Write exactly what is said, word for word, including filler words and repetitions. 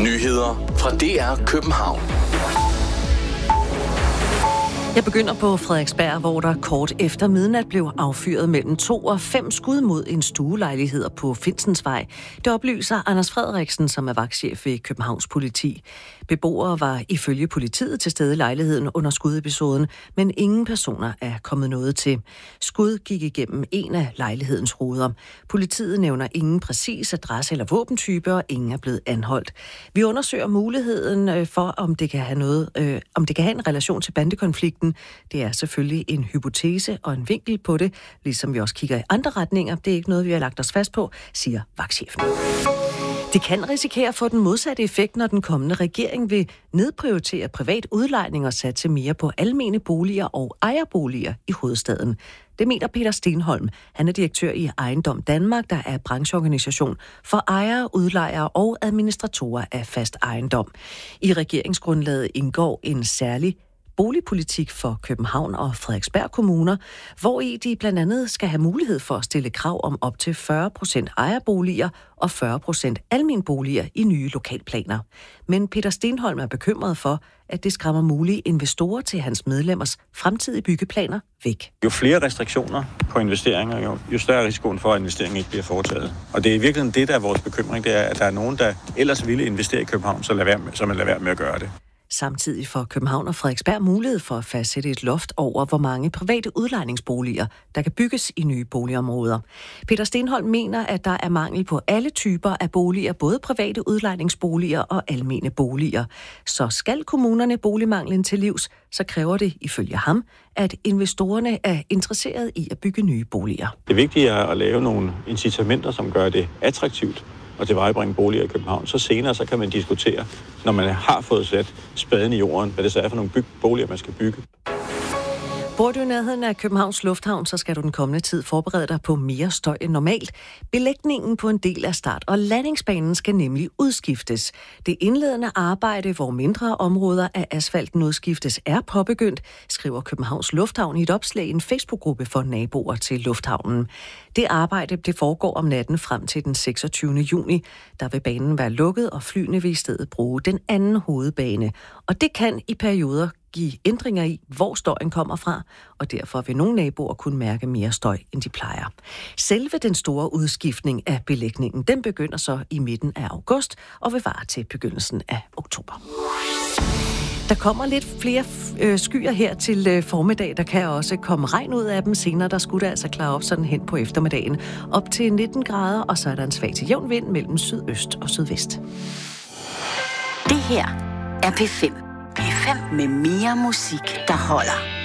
Nyheder fra D R København. Jeg begynder på Frederiksberg, hvor der kort efter midnat blev affyret mellem to og fem skud mod en stuelejlighed på Finsensvej. Det oplyser Anders Frederiksen, som er vagtchef ved Københavns Politi. Beboere var ifølge politiet til stede i lejligheden under skudepisoden, men ingen personer er kommet noget til. Skud gik igennem en af lejlighedens ruder. Politiet nævner ingen præcis adresse eller våbentype, og ingen er blevet anholdt. Vi undersøger muligheden for, om det kan have noget, øh, om det kan have en relation til bandekonflikten. Det er selvfølgelig en hypotese og en vinkel på det, ligesom vi også kigger i andre retninger. Det er ikke noget, vi har lagt os fast på, siger vagtchefen. Det kan risikere at få den modsatte effekt, når den kommende regering vil nedprioritere privat udlejning og satse mere på almene boliger og ejerboliger i hovedstaden. Det mener Peter Stenholm. Han er direktør i Ejendom Danmark, der er brancheorganisation for ejere, udlejere og administratorer af fast ejendom. I regeringsgrundlaget indgår en særlig boligpolitik for København og Frederiksberg kommuner, hvor i de blandt andet skal have mulighed for at stille krav om op til fyrre procent ejerboliger og fyrre procent almenboliger i nye lokalplaner. Men Peter Stenholm er bekymret for, at det skræmmer mulige investorer til hans medlemmers fremtidige byggeplaner væk. Jo flere restriktioner på investeringer, jo, jo større risikoen for, at investeringen ikke bliver foretaget. Og det er i virkeligheden det, der er vores bekymring, det er, at der er nogen, der ellers ville investere i København, så lader være med, så man lader være med at gøre det. Samtidig får København og Frederiksberg mulighed for at fastsætte et loft over, hvor mange private udlejningsboliger, der kan bygges i nye boligområder. Peter Stenholm mener, at der er mangel på alle typer af boliger, både private udlejningsboliger og almene boliger. Så skal kommunerne boligmanglen til livs, så kræver det ifølge ham, at investorerne er interesseret i at bygge nye boliger. Det vigtige er at lave nogle incitamenter, som gør det attraktivt og tilvejebringe boliger i København. Så senere så kan man diskutere, når man har fået sat spaden i jorden, hvad det så er for nogle byg- boliger, man skal bygge. Bor du i nærheden af Københavns Lufthavn, så skal du den kommende tid forberede dig på mere støj end normalt. Belægningen på en del af start- og landingsbanen skal nemlig udskiftes. Det indledende arbejde, hvor mindre områder af asfalten udskiftes, er påbegyndt, skriver Københavns Lufthavn i et opslag i en Facebook-gruppe for naboer til lufthavnen. Det arbejde det foregår om natten frem til den seksogtyvende juni. Der vil banen være lukket, og flyene vil i stedet bruge den anden hovedbane. Og det kan i perioder give ændringer i, hvor støjen kommer fra, og derfor vil nogle naboer kunne mærke mere støj, end de plejer. Selve den store udskiftning af belægningen, den begynder så i midten af august og vil vare til begyndelsen af oktober. Der kommer lidt flere øh, skyer her til øh, formiddag. Der kan også komme regn ud af dem. Senere der skulle det altså klare op sådan hen på eftermiddagen. Op til nitten grader, og så er der en svag til jævn vind mellem sydøst og sydvest. Det her er P fem. P fem med mere musik, der holder.